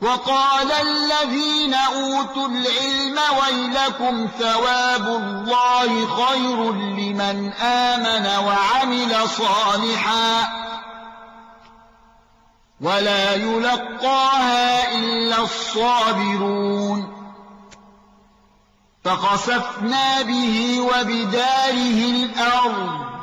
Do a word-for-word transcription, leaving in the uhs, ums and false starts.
وقال الذين أوتوا العلم ويلكم ثواب الله خير لمن آمن وعمل صالحا ولا يلقاها إلا الصابرون فخسفنا به وبداره الأرض